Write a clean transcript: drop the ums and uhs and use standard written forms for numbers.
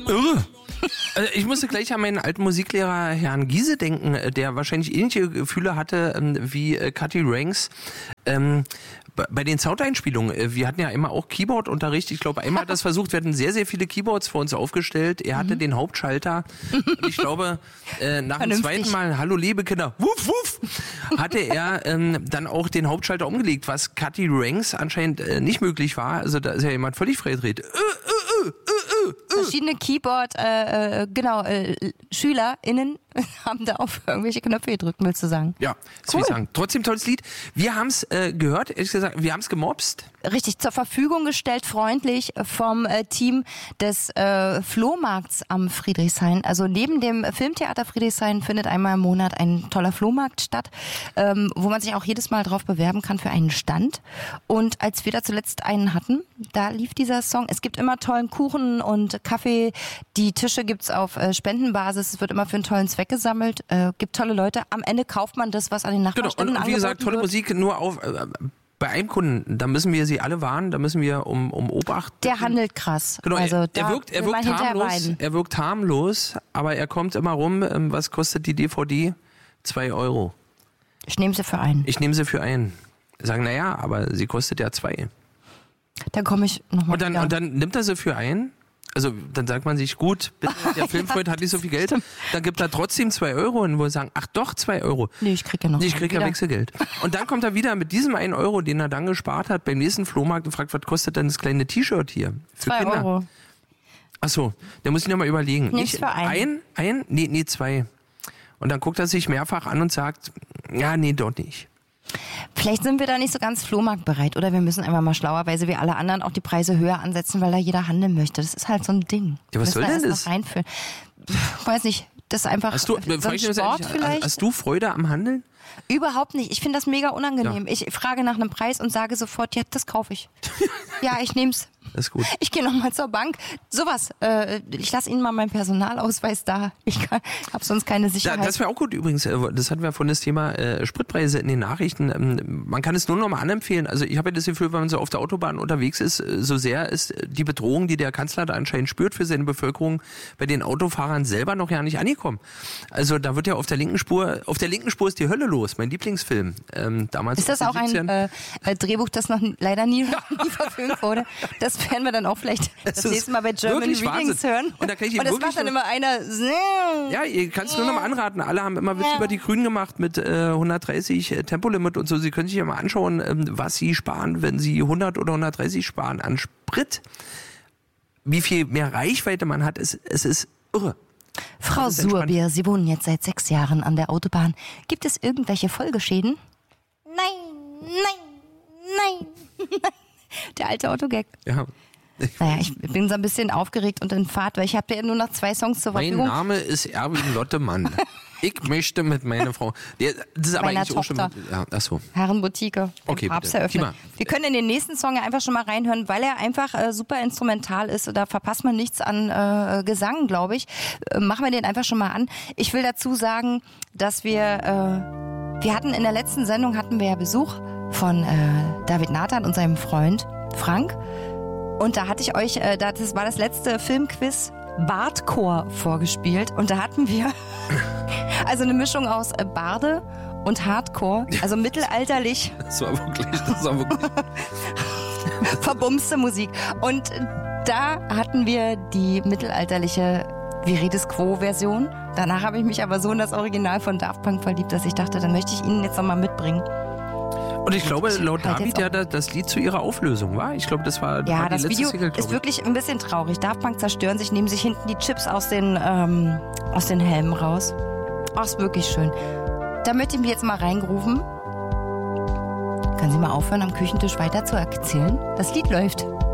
Irre. Also ich musste gleich an meinen alten Musiklehrer Herrn Giese denken, der wahrscheinlich ähnliche Gefühle hatte wie Cutty Ranks. Bei den Soundeinspielungen, wir hatten ja immer auch Keyboard-Unterricht. Ich glaube, einmal hat das versucht, wir hatten sehr, sehr viele Keyboards vor uns aufgestellt. Er hatte den Hauptschalter. Und ich glaube, nach dem zweiten Mal, hallo liebe Kinder, wuff, wuff, hatte er dann auch den Hauptschalter umgelegt, was Cutty Ranks anscheinend nicht möglich war. Also da ist ja jemand völlig freidreht. Verschiedene SchülerInnen haben da auf irgendwelche Knöpfe gedrückt, willst du sagen? Ja, das will ich sagen. Trotzdem tolles Lied. Wir haben es gehört, ehrlich gesagt, wir haben es gemobst. Richtig, zur Verfügung gestellt, freundlich vom Team des Flohmarkts am Friedrichshain. Also neben dem Filmtheater Friedrichshain findet einmal im Monat ein toller Flohmarkt statt, wo man sich auch jedes Mal drauf bewerben kann für einen Stand. Und als wir da zuletzt einen hatten, da lief dieser Song. Es gibt immer tollen Kuchen und Kaffee. Die Tische gibt's auf Spendenbasis. Es wird immer für einen tollen Zweck gesammelt. Gibt tolle Leute. Am Ende kauft man das, was an den Nachbarständen und wie gesagt, tolle Musik, nur auf... Bei einem Kunden, da müssen wir sie alle warnen, da müssen wir um Obacht. Der handelt krass. Genau, also er wirkt harmlos, aber er kommt immer rum. Was kostet die DVD? 2 €. Ich nehme sie für einen. Sagen, naja, aber sie kostet ja 2. Dann komme ich nochmal. Und dann nimmt er sie für einen. Also dann sagt man sich, gut, bitte, der Filmfreund hat nicht so viel Geld. Stimmt. Dann gibt er trotzdem 2 € und wo sagen, ach doch 2 €. Nee, ich krieg ja noch. Ich krieg ja Wechselgeld. Und dann kommt er wieder mit diesem 1 €, den er dann gespart hat, beim nächsten Flohmarkt und fragt, was kostet denn das kleine T-Shirt hier? Für 2 Kinder. €. Ach so, da muss ich nochmal überlegen. Nichts für einen. Nee, 2. Und dann guckt er sich mehrfach an und sagt, ja, nee, doch nicht. Vielleicht sind wir da nicht so ganz flohmarktbereit oder wir müssen einfach mal schlauerweise wie alle anderen auch die Preise höher ansetzen, weil da jeder handeln möchte. Das ist halt so ein Ding. Ja, was soll denn das? Reinführen. Weiß nicht, das ist einfach hast du, so ein Sport vielleicht. Hast du Freude am Handeln? Überhaupt nicht. Ich finde das mega unangenehm. Ja. Ich frage nach einem Preis und sage sofort, ja, das kaufe ich. Ja, ich nehm's. Das ist gut. Ich gehe nochmal zur Bank. Sowas. Ich lasse Ihnen mal meinen Personalausweis da. Ich habe sonst keine Sicherheit. Ja, das wäre auch gut übrigens. Das hatten wir von das Thema Spritpreise in den Nachrichten. Man kann es nur noch mal anempfehlen. Also ich habe ja das Gefühl, wenn man so auf der Autobahn unterwegs ist, so sehr ist die Bedrohung, die der Kanzler da anscheinend spürt für seine Bevölkerung, bei den Autofahrern selber noch ja nicht angekommen. Also da wird ja auf der linken Spur ist die Hölle los. Mein Lieblingsfilm. Damals ist das auch ein Drehbuch, das noch leider nie verfilmt wurde? Das werden wir dann auch vielleicht das nächste Mal bei German Readings hören. Und da kann ich und das macht dann immer einer. Ja, ihr kannst nur noch mal anraten. Alle haben immer Witz über die Grünen gemacht mit 130 Tempolimit und so. Sie können sich ja mal anschauen, was sie sparen, wenn sie 100 oder 130 sparen an Sprit. Wie viel mehr Reichweite man hat, es ist irre. Frau Surbier, Sie wohnen jetzt seit 6 Jahren an der Autobahn. Gibt es irgendwelche Folgeschäden? Nein. Der alte Autogag. Ja. Naja, ich bin so ein bisschen aufgeregt und in Fahrt, weil ich habe ja nur noch 2 Songs zur Verfügung. Mein Name ist Erwin Lottemann. Ich möchte mit meiner Frau. Das ist aber eigentlich auch schon. Ja, achso. Herrenboutique. Okay, Papst eröffnet. Wir können in den nächsten Song ja einfach schon mal reinhören, weil er einfach super instrumental ist. Da verpasst man nichts an Gesang, glaube ich. Machen wir den einfach schon mal an. Ich will dazu sagen, dass wir hatten in der letzten Sendung ja Besuch von David Nathan und seinem Freund Frank. Und da hatte ich euch, das war das letzte Filmquiz, Bardcore vorgespielt. Und da hatten wir also eine Mischung aus Barde und Hardcore, also mittelalterlich. Das war wirklich. Verbumste Musik. Und da hatten wir die mittelalterliche Viridis Quo-Version. Danach habe ich mich aber so in das Original von Daft Punk verliebt, dass ich dachte, dann möchte ich Ihnen jetzt nochmal mitbringen. Und ich glaube, laut David ja das Lied zu ihrer Auflösung war. Ich glaube, das war ja, die das Video Single, ist wirklich ein bisschen traurig. Daft Punk zerstören sich, nehmen sich hinten die Chips aus den Helmen raus. Ach, ist wirklich schön. Da möchte ich mich jetzt mal reingrooven. Können Sie mal aufhören, am Küchentisch weiter zu erzählen? Das Lied läuft.